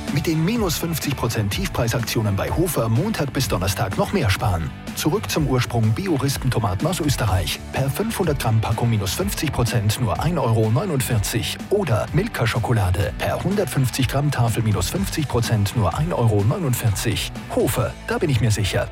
Mit den minus 50% Tiefpreisaktionen bei Hofer Montag bis Donnerstag noch mehr sparen. Zurück zum Ursprung Bio-Rispentomaten aus Österreich. Per 500 Gramm Packung minus 50% nur 1,49 € Oder Milka-Schokolade. Per 150 Gramm Tafel minus 50% nur 1,49 €. Hofer, da bin ich mir sicher.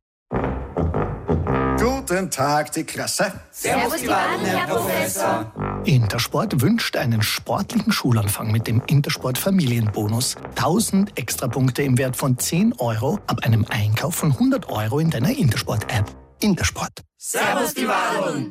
Guten Tag, die Klasse. Servus, die Wahlen, Herr Professor. Intersport wünscht einen sportlichen Schulanfang mit dem Intersport Familienbonus. 1000 Extrapunkte im Wert von 10 € ab einem Einkauf von 100 € in deiner Intersport-App. Intersport. Servus, die Wahlen.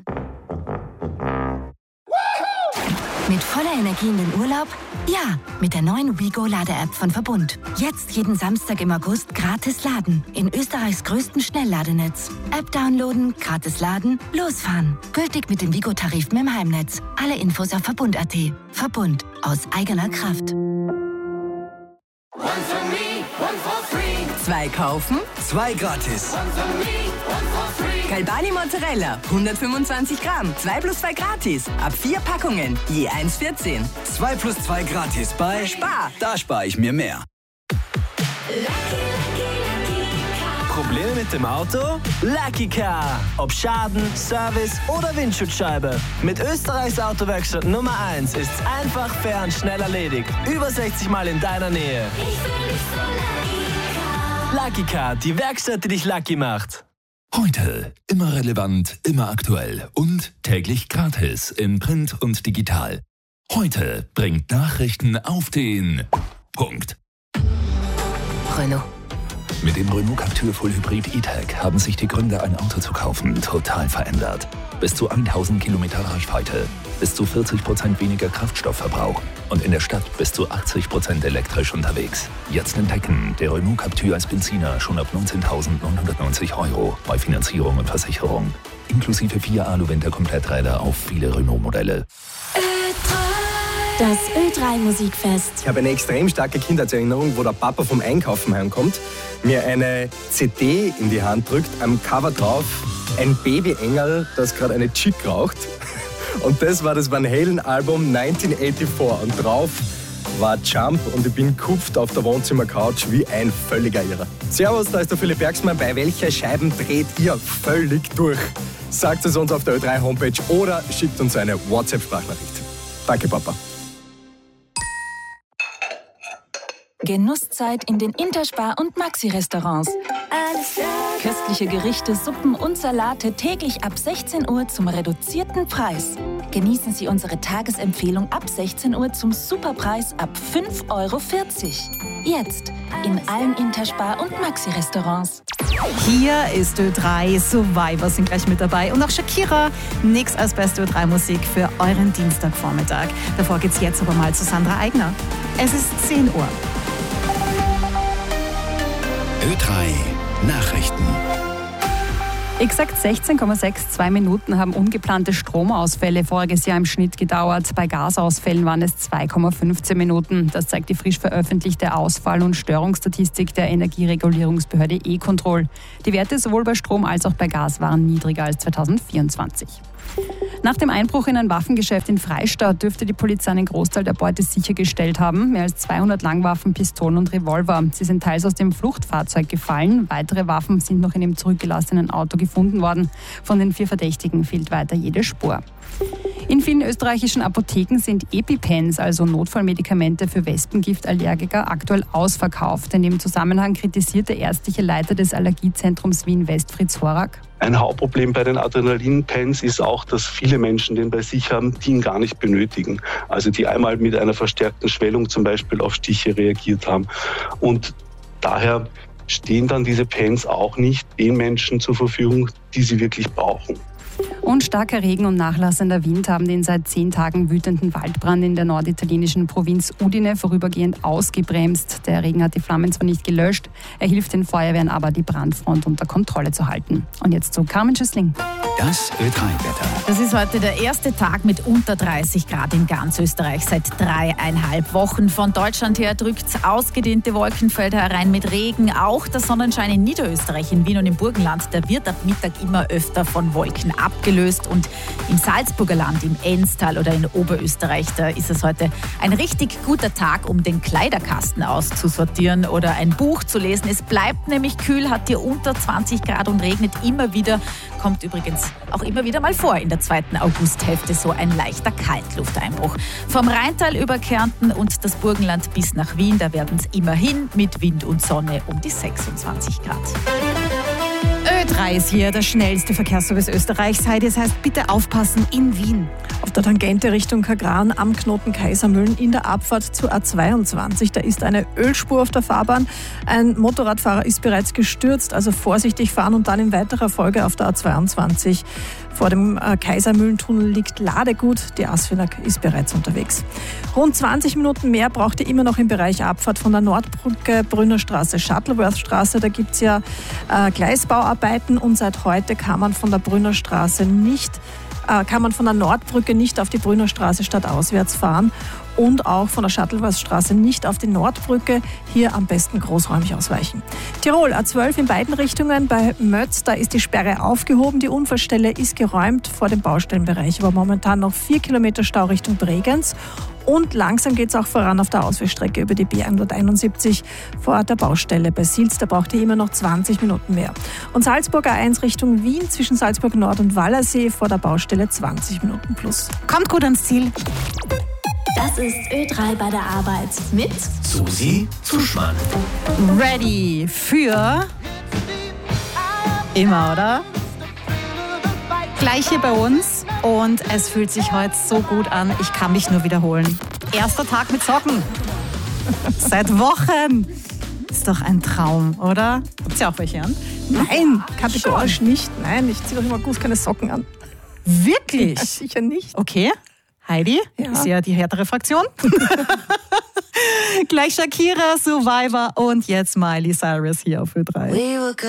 Mit voller Energie in den Urlaub? Ja, mit der neuen WeGo-Lade-App von Verbund. Jetzt jeden Samstag im August gratis laden. In Österreichs größten Schnellladenetz. App downloaden, gratis laden, losfahren. Gültig mit den WeGo-Tarifen im Heimnetz. Alle Infos auf Verbund.at. Verbund. Aus eigener Kraft. 2 kaufen, 2 gratis. Galbani Mozzarella, 125 Gramm, 2 plus 2 gratis. Ab 4 Packungen, je 1,14. 2 plus 2 gratis bei Spar. Da spare ich mir mehr. Probleme mit dem Auto? Lucky Car. Ob Schaden, Service oder Windschutzscheibe. Mit Österreichs Autowerkstatt Nummer 1 ist's einfach, fair und schnell erledigt. Über 60 Mal in deiner Nähe. Lucky Car, die Werkstatt, die dich lucky macht. Heute immer relevant, immer aktuell und täglich gratis in Print und digital. Heute bringt Nachrichten auf den Punkt. Renault. Mit dem Renault Captur Full Hybrid E-Tech haben sich die Gründe, ein Auto zu kaufen, total verändert. Bis zu 1000 Kilometer Reichweite, bis zu 40% weniger Kraftstoffverbrauch und in der Stadt bis zu 80% elektrisch unterwegs. Jetzt entdecken, der Renault Captur als Benziner schon ab 19.990 € bei Finanzierung und Versicherung. Inklusive 4 Alu-Winter-Kompletträder auf viele Renault-Modelle. Das Ö3-Musikfest. Ich habe eine extrem starke Kindheitserinnerung, wo der Papa vom Einkaufen heimkommt, mir eine CD in die Hand drückt, am Cover drauf ein Baby-Engel, das gerade eine Chick raucht. Und das war das Van Halen-Album 1984. Und drauf war Jump und ich bin kupft auf der Wohnzimmer-Couch wie ein völliger Irrer. Servus, da ist der Philipp Bergsmann. Bei welcher Scheiben dreht ihr völlig durch? Sagt es uns auf der Ö3-Homepage oder schickt uns eine WhatsApp-Sprachnachricht. Danke, Papa. Genusszeit in den Interspar- und Maxi-Restaurants. Köstliche Gerichte, Suppen und Salate täglich ab 16 Uhr zum reduzierten Preis. Genießen Sie unsere Tagesempfehlung ab 16 Uhr zum Superpreis ab 5,40 €. Jetzt in allen Interspar- und Maxi-Restaurants. Hier ist Ö3, Survivor sind gleich mit dabei und auch Shakira. Nix als beste Ö3-Musik für euren Dienstagvormittag. Davor geht's jetzt aber mal zu Sandra Eigner. Es ist 10 Uhr. Ö3 Nachrichten. Exakt 16,62 Minuten haben ungeplante Stromausfälle voriges Jahr im Schnitt gedauert. Bei Gasausfällen waren es 2,15 Minuten. Das zeigt die frisch veröffentlichte Ausfall- und Störungsstatistik der Energieregulierungsbehörde E-Control. Die Werte sowohl bei Strom als auch bei Gas waren niedriger als 2024. Nach dem Einbruch in ein Waffengeschäft in Freistadt dürfte die Polizei einen Großteil der Beute sichergestellt haben. Mehr als 200 Langwaffen, Pistolen und Revolver. Sie sind teils aus dem Fluchtfahrzeug gefallen. Weitere Waffen sind noch in dem zurückgelassenen Auto gefunden worden. Von den 4 Verdächtigen fehlt weiter jede Spur. In vielen österreichischen Apotheken sind EpiPens, also Notfallmedikamente für Wespengiftallergiker, aktuell ausverkauft. In dem Zusammenhang kritisiert der ärztliche Leiter des Allergiezentrums Wien-West, Fritz Horak. Ein Hauptproblem bei den Adrenalinpens ist auch, dass viele Menschen den bei sich haben, die ihn gar nicht benötigen. Also die einmal mit einer verstärkten Schwellung zum Beispiel auf Stiche reagiert haben. Und daher stehen dann diese Pens auch nicht den Menschen zur Verfügung, die sie wirklich brauchen. Und starker Regen und nachlassender Wind haben den seit 10 Tagen wütenden Waldbrand in der norditalienischen Provinz Udine vorübergehend ausgebremst. Der Regen hat die Flammen zwar nicht gelöscht, er hilft den Feuerwehren aber, die Brandfront unter Kontrolle zu halten. Und jetzt zu Carmen Schüssling. Das Ö3-Wetter. Das ist heute der erste Tag mit unter 30 Grad in ganz Österreich seit 3,5 Wochen. Von Deutschland her drückt ausgedehnte Wolkenfelder herein mit Regen. Auch der Sonnenschein in Niederösterreich, in Wien und im Burgenland, der wird ab Mittag immer öfter von Wolken abgelöst. Und im Salzburger Land, im Enstal oder in Oberösterreich, da ist es heute ein richtig guter Tag, um den Kleiderkasten auszusortieren oder ein Buch zu lesen. Es bleibt nämlich kühl, hat hier unter 20 Grad und regnet immer wieder. Kommt übrigens auch immer wieder mal vor in der 2. Augusthälfte so ein leichter Kaltlufteinbruch. Vom Rheintal über Kärnten und das Burgenland bis nach Wien, da werden es immerhin mit Wind und Sonne um die 26 Grad. Ö3 ist hier der schnellste Verkehrsservice Österreichs. Heidi, das heißt, bitte aufpassen in Wien. Auf der Tangente Richtung Kagran am Knoten Kaisermühlen in der Abfahrt zur A22. Da ist eine Ölspur auf der Fahrbahn. Ein Motorradfahrer ist bereits gestürzt, also vorsichtig fahren und dann in weiterer Folge auf der A22. Vor dem Kaisermühlentunnel liegt Ladegut. Die Asfinag ist bereits unterwegs. Rund 20 Minuten mehr braucht ihr immer noch im Bereich Abfahrt von der Nordbrücke, Brünnerstraße, Shuttleworth-Straße. Da gibt es ja Gleisbauarbeiten und seit heute kann man von der Brünnerstraße kann man von der Nordbrücke nicht auf die Brünnerstraße stadtauswärts fahren und auch von der Shuttleworth-Straße nicht auf die Nordbrücke. Hier am besten großräumig ausweichen. Tirol, A12 in beiden Richtungen. Bei Mötz, da ist die Sperre aufgehoben. Die Unfallstelle ist geräumt vor dem Baustellenbereich. Aber momentan noch 4 Kilometer Stau Richtung Bregenz. Und langsam geht es auch voran auf der Ausweichstrecke über die B171 vor der Baustelle bei Sils. Da braucht ihr immer noch 20 Minuten mehr. Und Salzburg A1 Richtung Wien zwischen Salzburg Nord und Wallersee vor der Baustelle 20 Minuten plus. Kommt gut ans Ziel. Das ist Ö3 bei der Arbeit mit Susi Zuschmann. Ready für immer, oder? Gleich hier bei uns und es fühlt sich heute so gut an. Ich kann mich nur wiederholen. Erster Tag mit Socken. Seit Wochen. Ist doch ein Traum, oder? Habt ihr auch welche an? Nein, kategorisch nicht. Nein, ich ziehe doch im August keine Socken an. Wirklich? Ja, sicher nicht. Okay. Heidi, ist ja die härtere Fraktion. Gleich Shakira, Survivor und jetzt Miley Cyrus hier auf Ö3.